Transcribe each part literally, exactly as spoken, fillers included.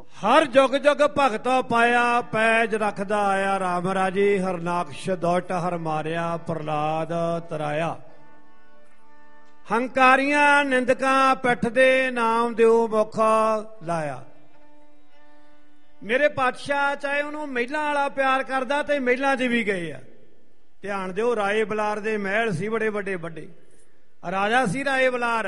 हर जुग जुग भगत पाया पैज रखदा आया राम राजी हरनाक्ष दौट हर मारिया प्रहलाद तराया। हंकारियां निंदकां पिठ दे नाम दिओ मुख लाया। मेरे पातशाह चाहे उन्होंने महिला वाला प्यार करदा ते महिला च भी गए आ। ध्यान दिओ राए बलार दे महल सी बड़े बड़े बड़े राजा सी राए बलार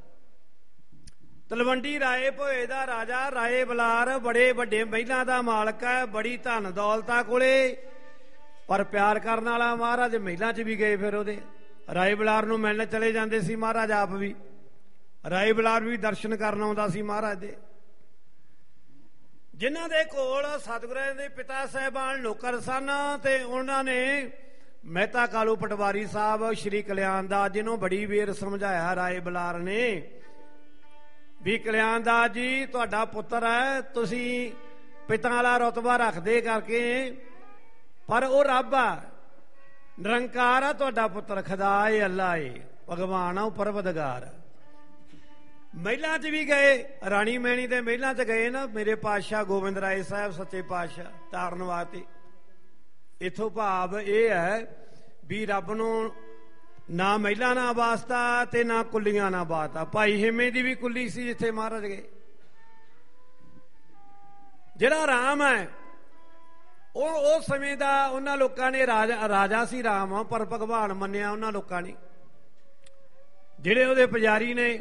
तलवंडी राए भोए दा राजा राए बलार बड़े बड़े महिला दा मालक है बड़ी धन दौलता कोले पर प्यार करने वाला महाराज महिला च भी गए। फिर उहदे राए बलार नूं मिलण चले जांदे सी महाराज आप भी राए बलार भी दर्शन करन आउंदा सी महाराज दे जिन्हां दे कोल सतगुरां दे पिता साहिबान नौकर सन ते उन्हां ने मेहता कालू पटवारी साहब श्री कल्याण दास जी नूं बड़ी वेर समझाया राए बलार ने भी कल्याण दास जी तुहाडा पुत्तर है तुसी पिता वाला रुतबा रखदे करके पर वो रब आ निरंकार आ तुहाडा पुत्तर खुदा है अल्लाह है भगवान आ परवदगार। महिला च भी गए राणी मैणी दे महिला च गए ना मेरे पातशाह गोबिंद राय साहब सच्चे पातशाह तारन वास्ते। इथों भाव यह है भी रब नूं ना महिला ना वास्ता ते ना कुलियां ना वास्ता। भाई हिमे दी भी कुली सी जिथे महाराज गए। जिहड़ा राम है ਉਹ ਉਸ ਸਮੇਂ ਦਾ ਉਹਨਾਂ ਲੋਕਾਂ ਨੇ ਰਾਜਾ ਰਾਜਾ ਸੀ ਰਾਮ ਪਰ ਭਗਵਾਨ ਮੰਨਿਆ ਉਹਨਾਂ ਲੋਕਾਂ ਨੇ ਜਿਹੜੇ ਉਹਦੇ ਪੁਜਾਰੀ ਨੇ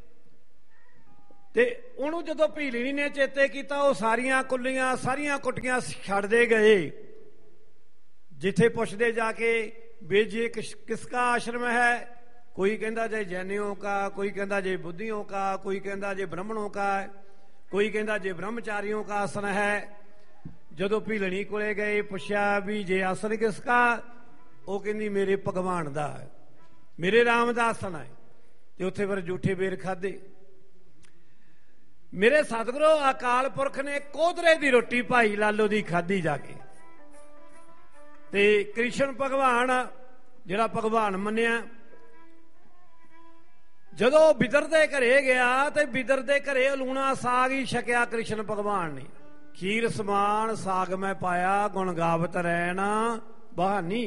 ਤੇ ਉਹਨੂੰ ਜਦੋਂ ਭੀਲਣੀ ਨੇ ਚੇਤੇ ਕੀਤਾ ਉਹ ਸਾਰੀਆਂ ਕੁੱਲੀਆਂ ਸਾਰੀਆਂ ਕੁੱਟੀਆਂ ਛੱਡਦੇ ਗਏ। ਜਿੱਥੇ ਪੁੱਛਦੇ ਜਾ ਕੇ बेजे किस किसका आश्रम है कोई कहता जे जैनियों का कोई कहता जे बुद्धियों का कोई कहता जे ब्राह्मणों का कोई कहता जे ब्रह्मचारियों का आसन है। जदों भीलणी कोले गए पुछया भी जे आसन किसका वो कहती मेरे भगवान दा है मेरे राम दा आसन है। ते उत्थे फिर जूठे बेर खाधे। मेरे सतगुरु अकाल पुरख ने कोदरे दी रोटी भाई लालो दी खाधी जाके ते कृष्ण भगवान जिहड़ा भगवान मन्निया जदों बिदर दे घरे गया ते बिदर दे घरे लूणा साग ही छकिया कृष्ण भगवान ने। खीर समान साग मैं पाया गुण गावत रहना बहानी।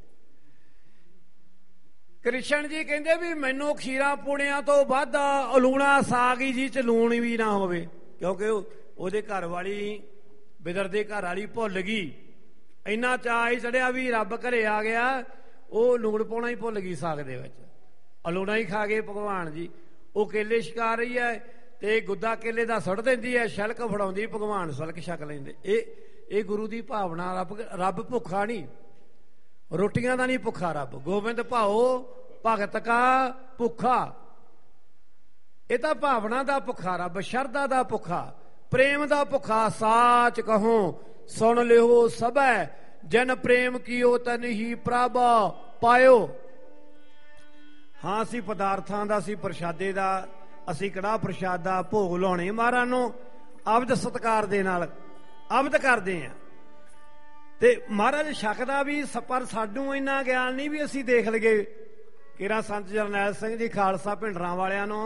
कृष्ण जी कहंदे भी मैनू खीरा पूणिया तो वध लूणा साग ही जी च लूण भी ना होवे क्योंकि ओहदे घर वाली बिदर दे घर वाली भुल गई। इन्ना चाह ही चढ़िया भी रब घरे आ गया वो लूण पाउणा ही भुल गई साग दे विच लूणा ही खा गए भगवान जी। वो केले छका रही है ते गुद्दा केले दा सुट दिंदी है छलक फड़ाउंदी भगवान सलक छक लैंदे। ए ए गुरु दी भावना रब रब भुखा नहीं रोटियां दा नहीं भुखा रब गोबिंद भाओ भगत का भुखा। ये तां भावना दा भुखा रब शरदा दा भुखा प्रेम दा भुखा। साच कहो सुन लियो सब जन प्रेम कियो तन ही प्रभ पायो। हाँ असी पदार्थां दा असी प्रशादे दा असी कड़ाह प्रशाद दा भोग लाउणे महाराज नूं अबद सत्कार दे नाल अबद करदे आ ते महाराज छकदा भी पर सानूं इन्ना ज्ञान नहीं भी असी देख लगे। किरा संत जरनैल सिंह जी खालसा भिंडरां वालियां नूं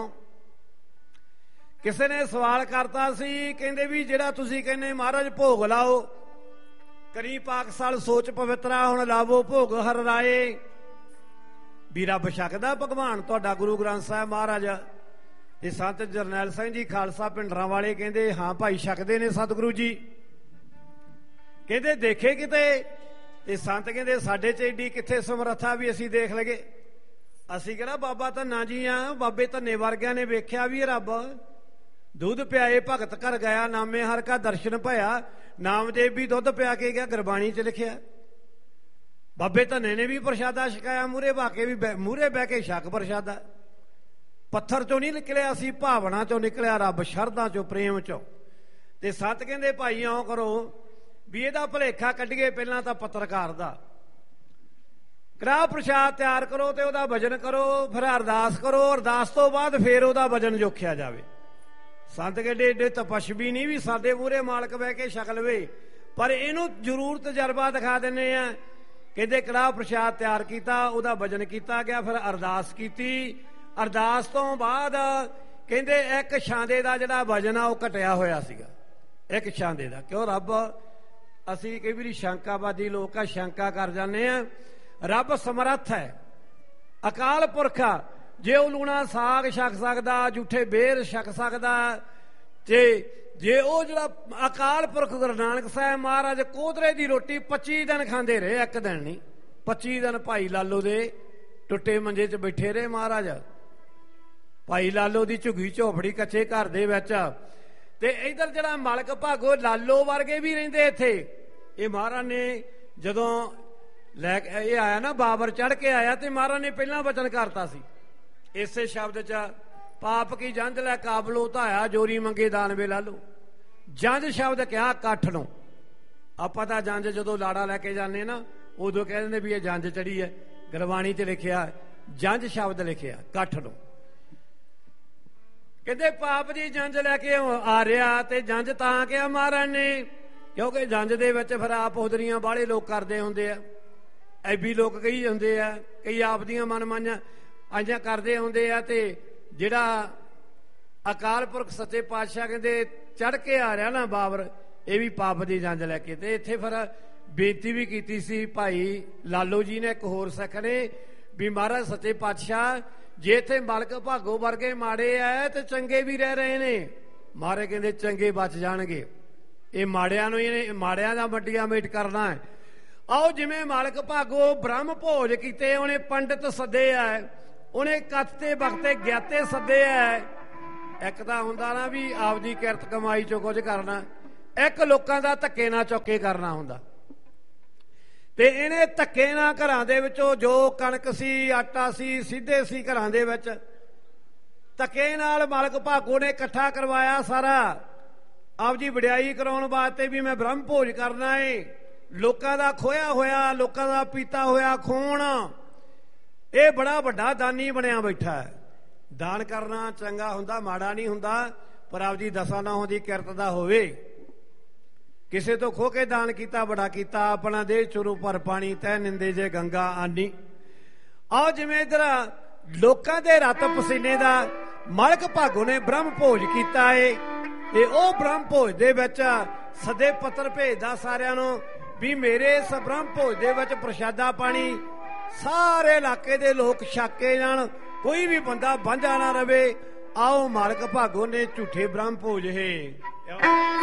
किसी ने सवाल करता सी कहंदे भी जिहड़ा तुसीं कहंदे महाराज भोग लाओ करी पाक साल सोच पवित्रा हुण लावो भोग हर राए भी रब छकदा भगवान तुहाडा गुरु ग्रंथ साहिब महाराज। ते संत जरनैल सिंह जी खालसा भिंडरां वाले कहंदे हाँ भाई छकदे ने सतगुरु जी। कहंदे देखे किते ते संत कहंदे साडे च एडी कित्थे समर्था भी असीं देख लगे। असीं किहड़ा बाबा धन्ना जी आ बाबे धन्ने वर्गिਆਂ ने वेख्या भी रब दूध प्याए भगत घर गया नामे हर का दर्शन भया नामदेव भी दुध पिया के गया गुरबाणी च लिखिया। बाबे धन्ने ने भी प्रशादा छकाया मूहरे बाके भी मूहरे बह के छक प्रशादा। पत्थर चों नहीं निकलिया सी भावना चों निकलिया रब शरदा चों प्रेम चों। ते सत कहंदे भाई आओ करो भी इहदा भुलेखा कढिए पहलां तां पत्रकार दा कड़ाह प्रशाद तैयार करो ते ओहदा वजन करो फिर अरदास करो अरदास तो बाद फिर ओहदा वजन जोखिया जावे। संत कहते एडे तपस्वी नहीं भी साडे मूहरे मालक बह के छक लवे पर इहनूं जरूर तजर्बा दिखा दिंदे आ। कहते कड़ाह प्रशाद तैयार किया ओहदा वजन किया गया फिर अरदास की अरदास तो बाद कहते एक छांदे का जिहड़ा वजन आ ओह घटिया होया सीगा ਇੱਕ ਛਾਂਦੇ ਦਾ। ਕਿਉਂ ਰੱਬ, ਅਸੀਂ ਕਈ ਵਾਰੀ ਸ਼ੰਕਾਵਾਦੀ ਲੋਕ ਆ, ਸ਼ੰਕਾ ਕਰ ਜਾਂਦੇ ਆ। ਰੱਬ ਸਮਰੱਥ ਹੈ, ਅਕਾਲ ਪੁਰਖ ਆ। ਜੇ ਉਹ ਲੂਣਾ ਸਾਗ ਛਕ ਸਕਦਾ, ਜੂਠੇ ਬੇਰ ਛਕ ਸਕਦਾ, ਤੇ ਜੇ ਉਹ ਜਿਹੜਾ ਅਕਾਲ ਪੁਰਖ ਗੁਰੂ ਨਾਨਕ ਸਾਹਿਬ ਮਹਾਰਾਜ ਕੋਧਰੇ ਦੀ ਰੋਟੀ ਪੱਚੀ ਦਿਨ ਖਾਂਦੇ ਰਹੇ, ਇੱਕ ਦਿਨ ਨਹੀਂ, ਪੱਚੀ ਦਿਨ ਭਾਈ ਲਾਲੋ ਦੇ ਟੁੱਟੇ ਮੰਜੇ 'ਚ ਬੈਠੇ ਰਹੇ ਮਹਾਰਾਜ। ਭਾਈ ਲਾਲੋ ਦੀ ਝੁੱਗੀ ਝੋਪੜੀ ਕੱਚੇ ਘਰ ਦੇ ਵਿੱਚ, ਤੇ ਇਧਰ ਜਿਹੜਾ ਮਲਕ ਭਾਗੋ ਲਾਲੋ ਵਰਗੇ ਵੀ ਰਹਿੰਦੇ ਇੱਥੇ। ਇਹ ਮਹਾਰਾਜ ਨੇ ਜਦੋਂ ਲੈ ਕੇ ਇਹ ਆਇਆ ਨਾ, ਬਾਬਰ ਚੜ ਕੇ ਆਇਆ, ਤੇ ਮਹਾਰਾਜ ਨੇ ਪਹਿਲਾਂ ਵਚਨ ਕਰਤਾ ਸੀ ਇਸੇ ਸ਼ਬਦ 'ਚ, ਪਾਪ ਕੀ ਜੰਝ ਲੈ ਕਾਬਲੋ ਧਾਇਆ, ਜੋਰੀ ਮੰਗੇ ਦਾਨਵੇ ਲਾਲੋ। ਜੰਝ ਸ਼ਬਦ ਕਿਹਾ ਇਕੱਠ ਨੂੰ। ਆਪਾਂ ਤਾਂ ਜੰਝ ਜਦੋਂ ਲਾੜਾ ਲੈ ਕੇ ਜਾਂਦੇ ਨਾ, ਉਦੋਂ ਕਹਿ ਦਿੰਦੇ ਵੀ ਇਹ ਜੰਝ ਚੜੀ ਹੈ। ਗੁਰਬਾਣੀ 'ਚ ਲਿਖਿਆ ਜੰਝ ਸ਼ਬਦ ਲਿਖਿਆ ਇਕੱਠ ਨੂੰ। ਕਹਿੰਦੇ ਪਾਪ ਦੀ ਜੰਝ ਲੈ ਕੇ ਆ ਰਿਹਾ, ਤੇ ਜੰਝ ਤਾਂ ਕਿਹਾ ਮਹਾਰਾਜ ਨੇ ਕਿਉਂਕਿ ਜੰਝ ਦੇ ਵਿੱਚ ਫਿਰ ਆਪ ਹੁਦਰੀਆਂ ਬਾਹਲੇ ਲੋਕ ਕਰਦੇ ਹੁੰਦੇ ਆ, ਐਬੀ ਲੋਕ ਕਹੀ ਹੁੰਦੇ ਆ, ਕਈ ਆਪ ਦੀਆਂ ਮਨਮਾਈਆਂ ਆਈਆਂ ਕਰਦੇ ਹੁੰਦੇ ਆ। ਤੇ ਜਿਹੜਾ ਅਕਾਲ ਪੁਰਖ ਸੱਚੇ ਪਾਤਸ਼ਾਹ ਕਹਿੰਦੇ ਚੜ ਕੇ ਆ ਰਿਹਾ ਨਾ ਬਾਬਰ, ਇਹ ਵੀ ਪਾਪ ਦੀ ਜੰਝ ਲੈ ਕੇ। ਤੇ ਇੱਥੇ ਫਿਰ ਬੇਨਤੀ ਵੀ ਕੀਤੀ ਸੀ ਭਾਈ ਲਾਲੋ ਜੀ ਨੇ, ਇੱਕ ਹੋਰ ਸਿੱਖ ਨੇ, ਵੀ ਮਹਾਰਾਜ ਸੱਚੇ ਪਾਤਸ਼ਾਹ ਜੇ ਇੱਥੇ ਮਲਕ ਭਾਗੋ ਵਰਗੇ ਮਾੜੇ ਆ ਤੇ ਚੰਗੇ ਵੀ ਰਹਿ ਰਹੇ ਨੇ। ਮਹਾਰਾਜ ਕਹਿੰਦੇ ਚੰਗੇ ਬਚ ਜਾਣਗੇ, ਇਹ ਮਾੜਿਆਂ ਨੂੰ ਇਹਨੇ ਮਾੜਿਆਂ ਦਾ ਵੱਡੀਆਂ ਮੇਟ ਕਰਨਾ ਹੈ। ਆਓ ਜਿਵੇਂ ਮਾਲਕ ਭਾਗੋ ਬ੍ਰਹਮ ਭੋਜ ਕੀਤੇ, ਉਹਨੇ ਪੰਡਿਤ ਸੱਦੇ ਆ, ਉਹਨੇ ਕੱਤੇ ਬਖਤੇ ਗਿਆਤੇ ਸੱਦੇ ਆ। ਇੱਕ ਤਾਂ ਹੁੰਦਾ ਨਾ ਵੀ ਆਪਦੀ ਕਿਰਤ ਕਮਾਈ ਚੋਂ ਕੁਝ ਕਰਨਾ, ਇੱਕ ਲੋਕਾਂ ਦਾ ਧੱਕੇ ਨਾਲ ਚੁੱਕੇ ਕਰਨਾ ਹੁੰਦਾ। ਤੇ ਇਹਨੇ ਧੱਕੇ ਨਾਲ ਘਰਾਂ ਦੇ ਵਿੱਚੋਂ ਜੋ ਕਣਕ ਸੀ, ਆਟਾ ਸੀ, ਸਿੱਧੇ ਸੀ ਘਰਾਂ ਦੇ ਵਿੱਚ, ਧੱਕੇ ਨਾਲ ਮਾਲਕ ਭਾਗੋ ਨੇ ਇਕੱਠਾ ਕਰਵਾਇਆ ਸਾਰਾ, ਆਪਦੀ ਵਡਿਆਈ ਕਰਾਉਣ ਵਾਸਤੇ ਵੀ ਮੈਂ ਬ੍ਰਹਮ ਭੋਜ ਕਰਨਾ ਏ। ਲੋਕਾਂ ਦਾ ਖੋਇਆ ਹੋਇਆ, ਲੋਕਾਂ ਦਾ ਪੀਤਾ ਹੋਇਆ ਖੂਨ, ਇਹ ਬੜਾ ਵੱਡਾ ਦਾਨੀ ਬਣਿਆ ਬੈਠਾ ਹੈ। ਦਾਨ ਕਰਨਾ ਚੰਗਾ ਹੁੰਦਾ, ਮਾੜਾ ਨਹੀਂ ਹੁੰਦਾ, ਪਰ ਆਪਦੀ ਦਸਾਂ ਨਹੁੰ ਦੀ ਕਿਰਤ ਦਾ ਹੋਵੇ। ਕਿਸੇ ਤੋਂ ਖੋ ਕੇ ਦਾਨ ਕੀਤਾ ਬੜਾ ਕੀਤਾ, ਆਪਣਾ ਦੇਹ ਚੁਰੂ ਪਰ ਪਾਣੀ ਤੈ ਨਿੰਦੇ ਜੇ ਗੰਗਾ ਆਨੀ। ਆਓ ਜਿਵੇਂ ਇਧਰ ਲੋਕਾਂ ਦੇ ਰਤ ਪਸੀਨੇ ਦਾ ਮਾਲਕ ਭਾਗੋ ਨੇ ਬ੍ਰਹਮ ਭੋਜ ਕੀਤਾ ਏ, ਤੇ ਉਹ ਬ੍ਰਹਮ ਭੋਜ ਦੇ ਵਿੱਚ ਸਦੇ ਪੱਤਰ ਭੇਜਦਾ ਸਾਰਿਆਂ ਨੂੰ ਵੀ ਮੇਰੇ ਇਸ ਬ੍ਰਹਮ ਭੋਜ ਦੇ ਵਿੱਚ ਪ੍ਰਸ਼ਾਦਾ ਪਾਣੀ ਸਾਰੇ ਇਲਾਕੇ ਦੇ ਲੋਕ ਛਕ ਕੇ ਜਾਣ, ਕੋਈ ਵੀ ਬੰਦਾ ਵਾਂਝਾ ਨਾ ਰਵੇ। ਆਓ ਮਾਲਕ ਭਾਗੋ ਨੇ ਝੂਠੇ ਬ੍ਰਹਮ ਭੋਜ ਹੈ।